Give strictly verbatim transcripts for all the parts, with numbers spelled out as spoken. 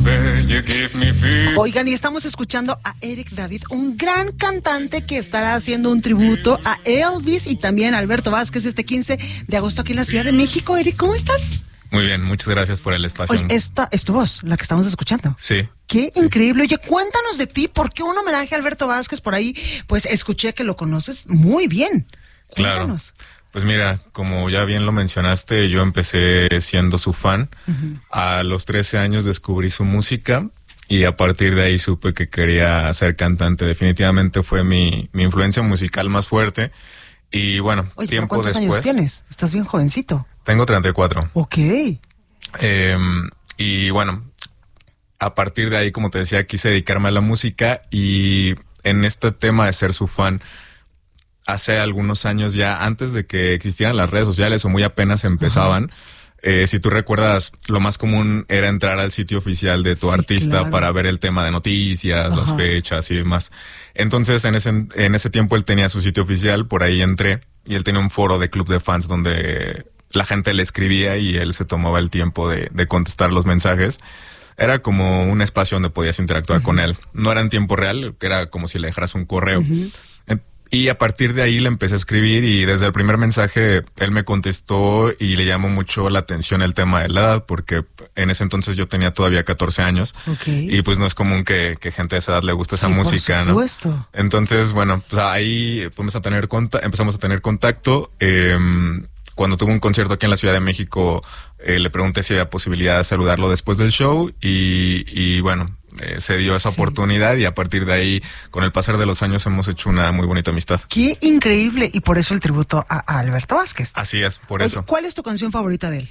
Oigan, y estamos escuchando a Eric David, un gran cantante que estará haciendo un tributo a Elvis y también a Alberto Vázquez este quince de agosto aquí en la Ciudad de México. Eric, ¿cómo estás? Muy bien, muchas gracias por el espacio. Oye, esta es tu voz, la que estamos escuchando. Sí. Qué sí. increíble. Oye, cuéntanos de ti, ¿por qué un homenaje a Alberto Vázquez? Por ahí, pues escuché que lo conoces muy bien. Cuéntanos. Claro. Pues mira, como ya bien lo mencionaste, yo empecé siendo su fan. Uh-huh. A los trece años descubrí su música y a partir de ahí supe que quería ser cantante. Definitivamente fue mi, mi influencia musical más fuerte. Y bueno, Oye, tiempo ¿cuántos después... años tienes? Estás bien jovencito. Tengo treinta y cuatro. Ok. Eh, y bueno, a partir de ahí, como te decía, quise dedicarme a la música y en este tema de ser su fan, hace algunos años ya, antes de que existieran las redes sociales o muy apenas empezaban, eh, si tú recuerdas, lo más común era entrar al sitio oficial de tu sí, artista claro. para ver el tema de noticias, Ajá. las fechas y demás. Entonces, en ese, en ese tiempo él tenía su sitio oficial, por ahí entré y él tenía un foro de club de fans donde la gente le escribía y él se tomaba el tiempo de, de contestar los mensajes. Era como un espacio donde podías interactuar uh-huh. con él. No era en tiempo real, era como si le dejaras un correo. Uh-huh. Y a partir de ahí le empecé a escribir y desde el primer mensaje él me contestó y le llamó mucho la atención el tema de la edad porque en ese entonces yo tenía todavía catorce años okay. y pues no es común que, que gente de esa edad le guste esa sí, música, por supuesto. ¿no? Entonces, bueno, pues ahí fuimos a tener conta- empezamos a tener contacto. Eh, cuando tuvo un concierto aquí en la Ciudad de México, eh, le pregunté si había posibilidad de saludarlo después del show y, y bueno... Eh, se dio esa sí. oportunidad y a partir de ahí, con el pasar de los años, hemos hecho una muy bonita amistad. ¡Qué increíble! Y por eso el tributo a, a Alberto Vázquez. Así es, por Oye, eso. ¿cuál es tu canción favorita de él?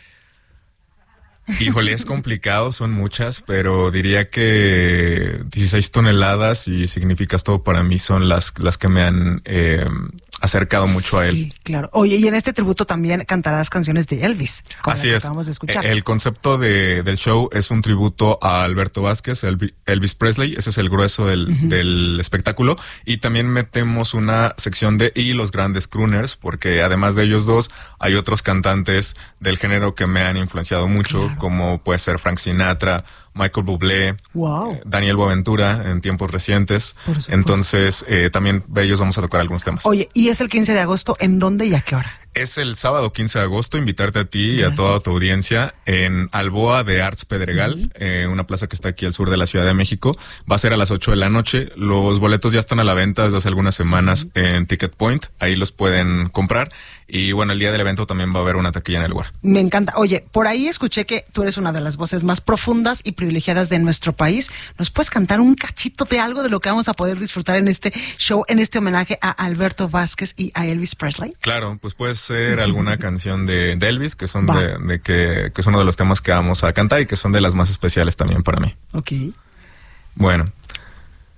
Híjole, es complicado, son muchas, pero diría que dieciséis toneladas y Significas Todo para mí son las, las que me han eh, acercado mucho sí, a él. Sí, claro. Oye, y en este tributo también cantarás canciones de Elvis. Así es. Acabamos de escuchar. El concepto de, del show es un tributo a Alberto Vázquez, Elvis Presley. Ese es el grueso del, uh-huh. del espectáculo. Y también metemos una sección de y los grandes crooners, porque además de ellos dos, hay otros cantantes del género que me han influenciado mucho, claro. como puede ser Frank Sinatra, Michael Bublé, wow. eh, Daniel Boaventura en tiempos recientes. Entonces, eh, también de ellos vamos a tocar algunos temas. Oye, ¿y es el quince de agosto? ¿En dónde y a qué hora? Es el sábado quince de agosto, invitarte a ti Gracias. y a toda tu audiencia en Alboa de Arts Pedregal, uh-huh. eh, una plaza que está aquí al sur de la Ciudad de México. Va a ser a las ocho de la noche. Los boletos ya están a la venta desde hace algunas semanas uh-huh. en Ticket Point. Ahí los pueden comprar. Y bueno, el día del evento también va a haber una taquilla en el lugar. Me encanta. Oye, por ahí escuché que tú eres una de las voces más profundas y privilegiadas de nuestro país. ¿Nos puedes cantar un cachito de algo de lo que vamos a poder disfrutar en este show, en este homenaje a Alberto Vázquez y a Elvis Presley? Claro, pues puede ser uh-huh. alguna canción de, de Elvis, que son de, de que, que es uno de los temas que vamos a cantar y que son de las más especiales también para mí. Ok. Bueno.